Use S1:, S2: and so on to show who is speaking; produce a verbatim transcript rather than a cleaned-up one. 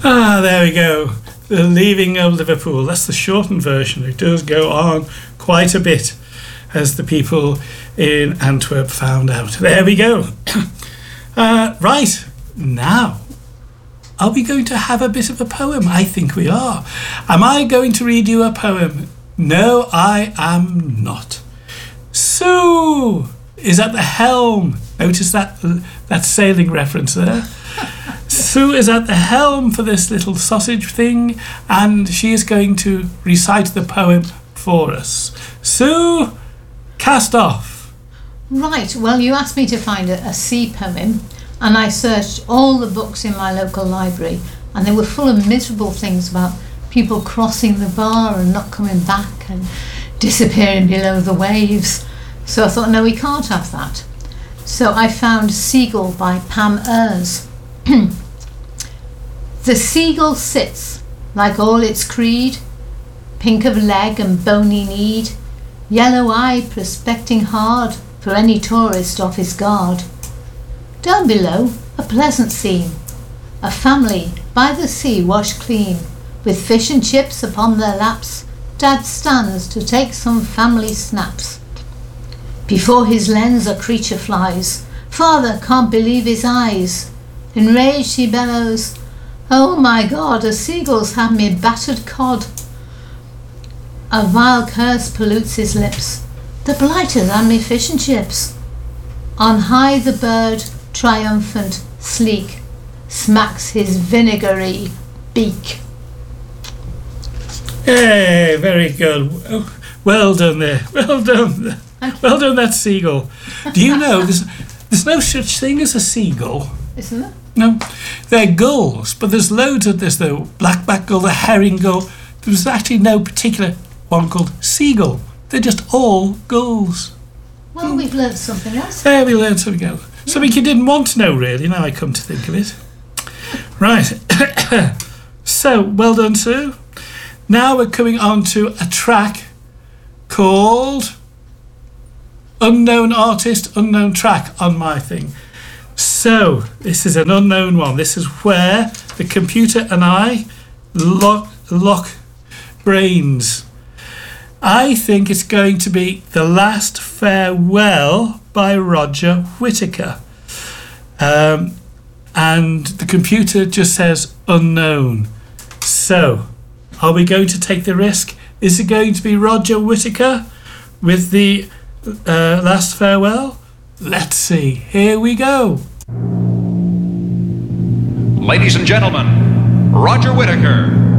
S1: Ah, there we go. The Leaving of Liverpool. That's the shortened version. It does go on quite a bit, as the people in Antwerp found out. There we go. uh, right, now, are we going to have a bit of a poem? I think we are. Am I going to read you a poem? No, I am not. Sue is at the helm. Notice that that sailing reference there. Sue is at the helm for this little sausage thing, and she is going to recite the poem for us. Sue, cast off.
S2: Right, well, you asked me to find a, a sea poem, and I searched all the books in my local library, and they were full of miserable things about people crossing the bar and not coming back and disappearing below the waves. So I thought, no, we can't have that. So I found Seagull by Pam Ayres. The seagull sits, like all its creed, pink of leg and bony kneed, yellow eye prospecting hard for any tourist off his guard. Down below, a pleasant scene, a family by the sea washed clean, with fish and chips upon their laps. Dad stands to take some family snaps. Before his lens a creature flies. Father can't believe his eyes. Enraged he bellows, "Oh my God, a seagull's had me battered cod." A vile curse pollutes his lips. "The blighters had me fish and chips." On high the bird, triumphant, sleek, smacks his vinegary beak.
S1: Hey, very good. Well done there. Well done. Well done, that seagull. Do you know there's, there's no such thing as a seagull?
S2: Isn't there?
S1: No. They're gulls, but there's loads of this, the blackback gull, the herring gull. There's actually no particular one called seagull. They're just all gulls.
S2: Well, we've learnt something else.
S1: There we learned something else. Yeah. Something you didn't want to know, really, now I come to think of it. Right. So, well done, Sue. Now we're coming on to a track called Unknown Artist, Unknown Track on my thing. So, this is an unknown one. This is where the computer and I lock, lock brains. I think it's going to be The Last Farewell by Roger Whittaker. Um, and the computer just says unknown. So, are we going to take the risk? Is it going to be Roger Whittaker with the uh, Last Farewell? Let's see. Here we go.
S3: Ladies and gentlemen, Roger Whittaker.